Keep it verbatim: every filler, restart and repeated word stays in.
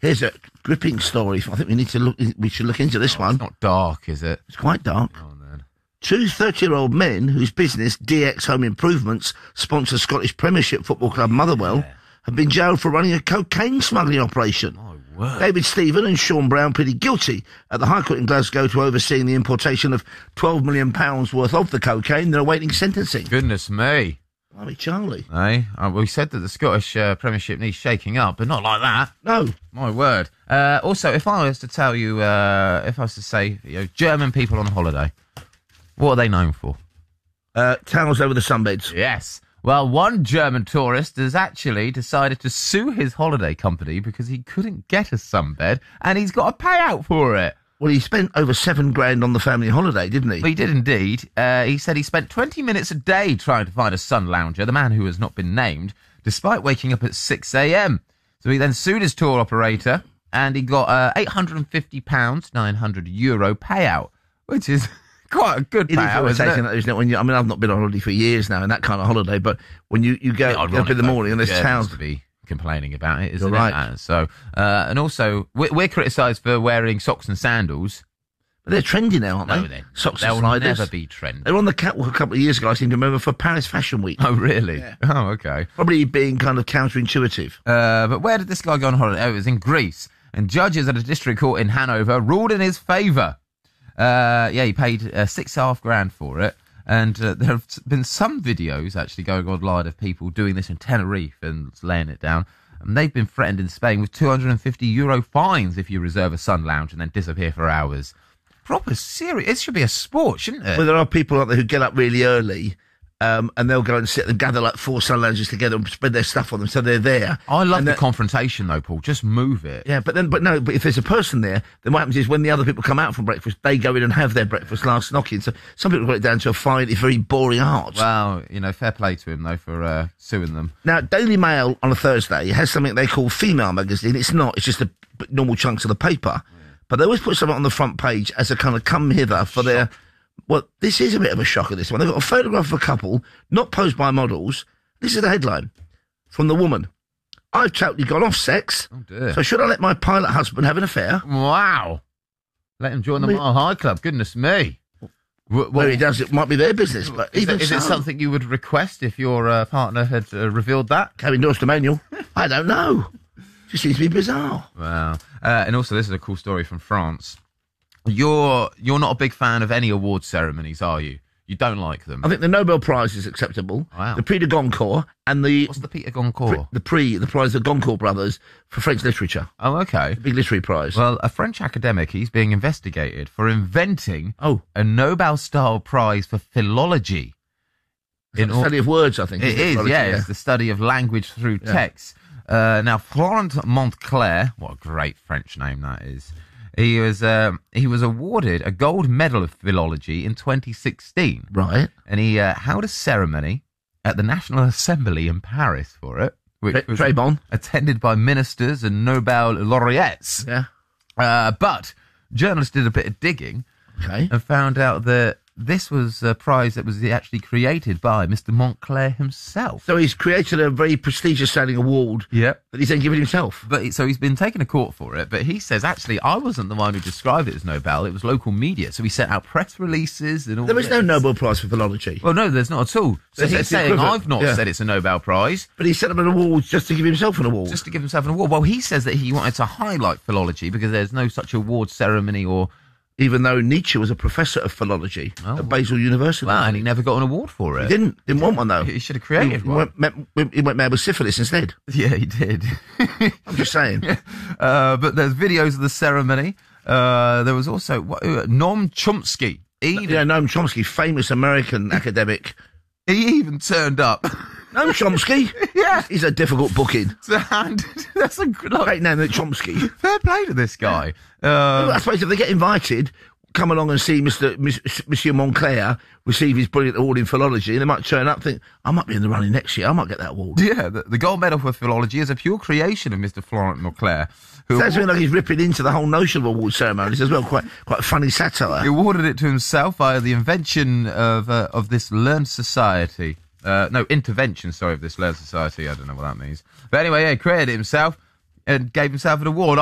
Here's a gripping story. I think we need to look. We should look into this Oh, one. It's not dark, is it? It's quite dark. Oh, then. Two thirty-year-old men whose business, D X Home Improvements, sponsors Scottish Premiership Football Club Motherwell, Yeah. have been jailed for running a cocaine smuggling operation. My word. David Stephen and Sean Brown pleaded guilty at the High Court in Glasgow to overseeing the importation of twelve million pounds worth of the cocaine. They're awaiting sentencing. Goodness me. Blimey, Charlie. Eh? Uh, we said that the Scottish uh, Premiership needs shaking up, but not like that. No. My word. Uh, also, if I was to tell you, uh, if I was to say, you know, German people on holiday, what are they known for? Uh, towels over the sunbeds. Yes. Well, one German tourist has actually decided to sue his holiday company because he couldn't get a sunbed, and he's got a payout for it. Well, he spent over seven grand on the family holiday, didn't he? Well, he did indeed. Uh, he said he spent twenty minutes a day trying to find a sun lounger, the man who has not been named, despite waking up at six a.m. So he then sued his tour operator, and he got uh, eight hundred fifty pounds, nine hundred euro payout, which is quite a good It is payout, isn't irritating, it? that, isn't it? When you, I mean, I've not been on holiday for years now, and that kind of holiday, but when you, you go Yeah, get up in the ironic, morning and there's yeah, towels... to be complaining about it, isn't You're it? right. Uh, so, uh, and also, we're, we're criticised for wearing socks and sandals. But they're trendy now, aren't No, they? then. Socks They'll and sliders. never be trendy. They were on the catwalk a couple of years ago, I seem to remember, for Paris Fashion Week. Oh, really? Yeah. Oh, okay. Probably being kind of counterintuitive. Uh, but where did this guy go on holiday? Oh, it was in Greece. And judges at a district court in Hanover ruled in his favour. Uh, yeah, he paid uh, six half grand for it. And uh, there have been some videos actually going online of people doing this in Tenerife and laying it down. And they've been threatened in Spain with two hundred fifty euro fines if you reserve a sun lounge and then disappear for hours. Proper serious. It should be a sport, shouldn't it? Well, there are people out there who get up really early, um, and they'll go and sit and gather like four sun lounges together and spread their stuff on them, so they're there. I love And the that- confrontation, though, Paul. Just move it. Yeah, but then, but no, but if there's a person there, then what happens is when the other people come out from breakfast, they go in and have their breakfast last knocking. So some people got it down to a fine, it's very boring art. Well, you know, fair play to him, though, for uh, suing them. Now, Daily Mail on a Thursday has something they call Female Magazine. It's not, it's just the normal chunks of the paper. But they always put something on the front page as a kind of come hither for their... Well, this is a bit of a shocker, this one. They've got a photograph of a couple, not posed by models. This is the headline from the woman. I've totally gone off sex, Oh, dear. so should I let my pilot husband have an affair? Wow. Let him join the I mean- Mile High Club. Goodness me. W- Where he does, it might be their business, but Is, even it, is so, it something you would request if your uh, partner had uh, revealed that? Carrie endorsed the manual. I don't know. Just seems to be bizarre. Wow. Uh, and also, this is a cool story from France. You're you're not a big fan of any award ceremonies, are you? You don't like them. I think the Nobel Prize is acceptable. Wow. The Prix de Goncourt and the What's the Peter Goncourt? the Prix, the prize of the Goncourt brothers for French literature. Oh, okay. Big literary prize. Well, a French academic, he's being investigated for inventing oh, a Nobel-style prize for philology. in all- study of words, I think. It isn't is, Philology? yeah. It's the study of language through Yeah. text. Uh, now, Florent Montclair, what a great French name that is. He was um, he was awarded a gold medal of philology in twenty sixteen, Right. and he uh, held a ceremony at the National Assembly in Paris for it, which Très- was très bon. attended by ministers and Nobel laureates. Yeah. Uh, but journalists did a bit of digging Okay. and found out that this was a prize that was actually created by Mister Montclair himself. So he's created a very prestigious sounding award Yep. that he's then given himself. But he- so he's been taken to court for it. But he says, actually, I wasn't the one who described it as Nobel. It was local media. So he sent out press releases and all. There is no this. Nobel Prize for philology. Well, no, there's not at all. So It's- he's it's the saying, equivalent. I've not Yeah. said it's a Nobel Prize, But he set up an award just to give himself an award. just to give himself an award. Well, he says that he wanted to highlight philology because there's no such award ceremony or. Even though Nietzsche was a professor of philology Oh. at Basel University. Well, and he never got an award for it. He didn't. Didn't want one, though. He should have He created one. went, went, he went mad with syphilis instead. Yeah, he did. I'm just saying. uh, but there's videos of the ceremony. Uh, there was also what, uh, Noam Chomsky. He even, Yeah, Noam Chomsky, famous American academic. he even turned up. Noam Chomsky? Yeah. He's a difficult booking. to hand. That's a good like, Great name, that Chomsky. fair play to this guy. Well, I Um, suppose if they get invited, come along and see Mister Miss- Monsieur Montclair receive his brilliant award in philology, and they might turn up and think, I might be in the running next year, I might get that award. yeah, the, the gold medal for philology is a pure creation of Mister Florent Montclair, who Sounds to me award- like he's ripping into the whole notion of award ceremonies as well. Quite, quite funny he satire. awarded it to himself via the invention of uh, of this learned society. Uh, no, intervention, sorry, of this learned society. I don't know what that means. But anyway, yeah, he created it himself and gave himself an award.